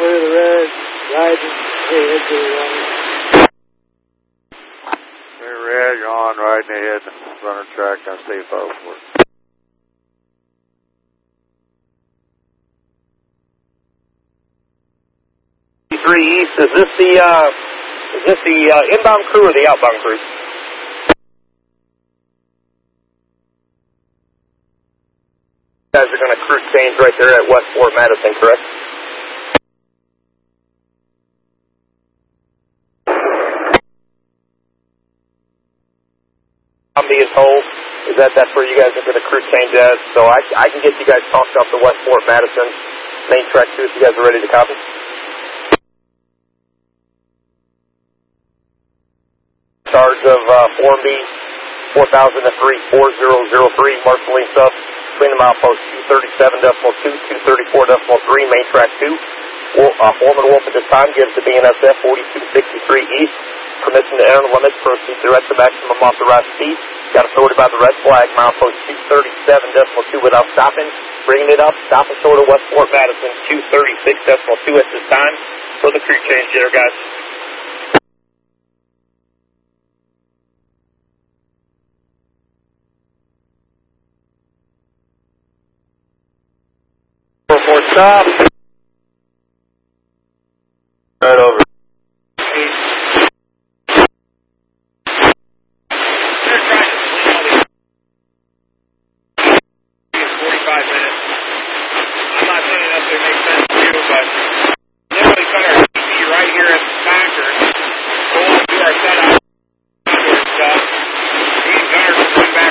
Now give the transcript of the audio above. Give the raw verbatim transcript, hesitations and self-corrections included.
clear the red, riding, ahead to the runner. Clear red, you're on, riding ahead, runner track, now safe out for it. three East, is this the, uh, is this the uh, inbound crew or the outbound crew? You guys are going to crew change right there at West Fort Madison, correct? Zombie is hold. Is that that's where you guys are going to crew change at? So I, I can get you guys tossed up to West Fort Madison, main track two, if you guys are ready to copy. Charge of uh, four B, four thousand three, four zero zero three, Marceline sub, between the milepost two thirty-seven point two, two thirty-four point three, main track two. Well, uh, Foreman Wolf at this time gives the B N S F forty-two sixty-three East permission to enter the limits, proceed direct to maximum authorized speed. Got authority by the red flag, milepost two thirty-seven point two without stopping. Bringing it up, stop and short of West Fort Madison, two thirty-six point two at this time. For the crew change there, guys. Four stop.